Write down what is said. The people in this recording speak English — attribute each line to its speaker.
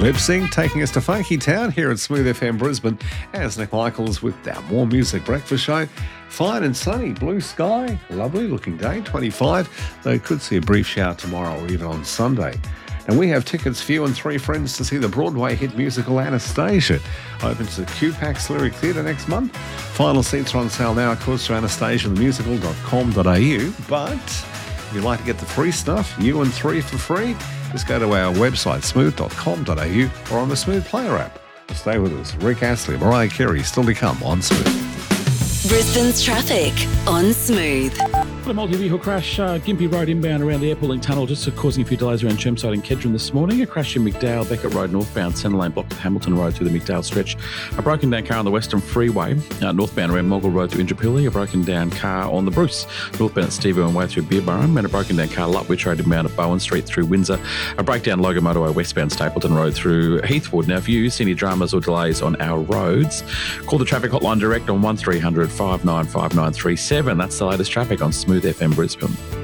Speaker 1: Lip Sync taking us to Funky Town here at Smooth FM Brisbane as Nick Michaels with our More Music Breakfast Show. Fine and sunny, blue sky, lovely looking day, 25, though could see a brief shower tomorrow or even on Sunday. And we have tickets for you and three friends to see the Broadway hit musical Anastasia. Opens at QPAX Lyric Theatre next month. Final seats are on sale now, of course, through anastasiathemusical.com.au. But if you'd like to get the free stuff, you and three for free, just go to our website, smooth.com.au, or on the Smooth Player app. Stay with us. Rick Astley, Mariah Carey, still to come on Smooth.
Speaker 2: Brisbane's traffic on Smooth.
Speaker 3: A multi-vehicle crash, Gympie Road inbound around the Airport Link Tunnel, just causing a few delays around Chermside and Kedron this morning. A crash in McDowell, Beckett Road northbound, Centre Lane blocked at Hamilton Road through the McDowell stretch. A broken down car on the Western Freeway, northbound around Mogul Road through Indooroopilly. A broken down car on the Bruce, northbound at Steve Irwin Way through Beerburrum. And a broken down car Lutwich Road inbound at Bowen Street through Windsor. A breakdown Logan Motorway westbound Stapleton Road through Heathwood. Now, if you see any dramas or delays on our roads, call the traffic hotline direct on 1300 595937. That's the latest traffic on Smooth FM Brisbane.